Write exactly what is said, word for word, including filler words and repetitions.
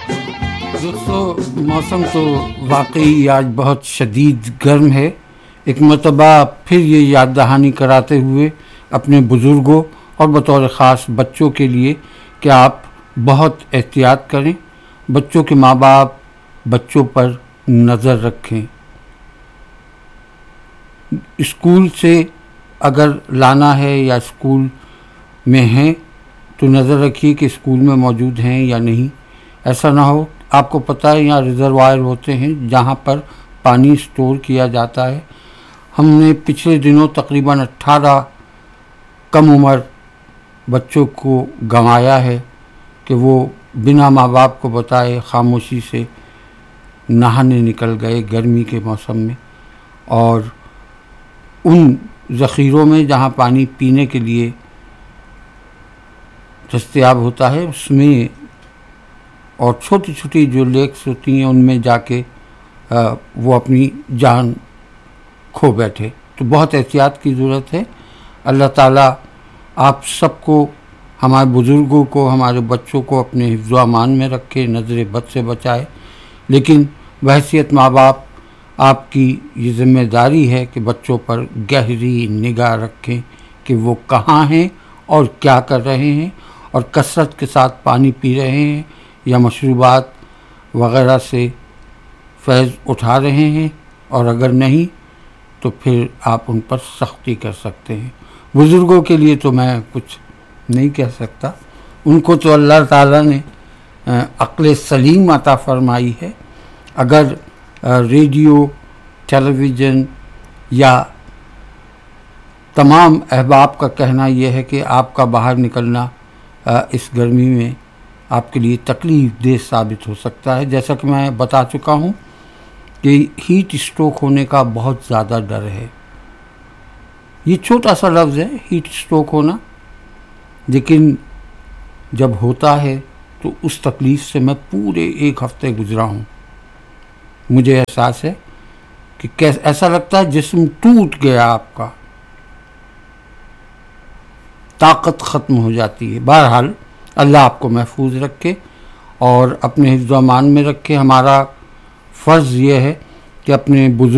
दोस्तों, मौसम तो वाकई आज बहुत शदीद गर्म है। एक मरतबा फिर ये याद दहानी कराते हुए अपने बुज़ुर्गों और बतौर ख़ास बच्चों के लिए कि आप बहुत एहतियात करें, बच्चों के माँ बाप बच्चों पर नज़र रखें। स्कूल से अगर लाना है या स्कूल में हैं तो नज़र रखिए कि स्कूल में मौजूद हैं या नहीं। ऐसा ना हो, आपको पता है यहाँ रिजर्वायर होते हैं जहाँ पर पानी स्टोर किया जाता है। हमने पिछले दिनों तकरीबन अट्ठारह कम उम्र बच्चों को गंवाया है कि वो बिना माँ बाप को बताए खामोशी से नहाने निकल गए गर्मी के मौसम में, और उन ज़ख़ीरों में जहाँ पानी पीने के लिए दस्तयाब होता है उसमें, और छोटी छोटी जो लेक्स होती हैं उनमें जाके आ, वो अपनी जान खो बैठे। तो बहुत एहतियात की ज़रूरत है। अल्लाह ताला आप सबको, हमारे बुज़ुर्गों को, हमारे बच्चों को अपने हिफ्ज़ व अमान में रखे, नज़र बद से बचाए। लेकिन बहैसियत माँ बाप आपकी ये ज़िम्मेदारी है कि बच्चों पर गहरी निगाह रखें कि वो कहाँ हैं और क्या कर रहे हैं, और कसरत के साथ पानी पी रहे हैं या मशरूबात वग़ैरह से फैज़ उठा रहे हैं, और अगर नहीं तो फिर आप उन पर सख्ती कर सकते हैं। बुज़ुर्गों के लिए तो मैं कुछ नहीं कह सकता, उनको तो अल्लाह ताला ने अक्ल सलीम अता फरमाई है। अगर रेडियो, टेलीविज़न या तमाम अहबाब का कहना यह है कि आपका बाहर निकलना इस गर्मी में आपके लिए तकलीफ़ देह साबित हो सकता है, जैसा कि मैं बता चुका हूँ कि हीट स्ट्रोक होने का बहुत ज़्यादा डर है। ये छोटा सा लफ्ज़ है हीट स्ट्रोक होना, लेकिन जब होता है तो उस तकलीफ़ से मैं पूरे एक हफ़्ते गुज़रा हूँ। मुझे एहसास है कि कैसे ऐसा लगता है जिस्म टूट गया, आपका ताकत ख़त्म हो जाती है। बहरहाल अल्लाह आपको महफूज रखे और अपने हिफ्ज़ व अमान में रखे। हमारा फ़र्ज़ ये है कि अपने बुज़ुर्ग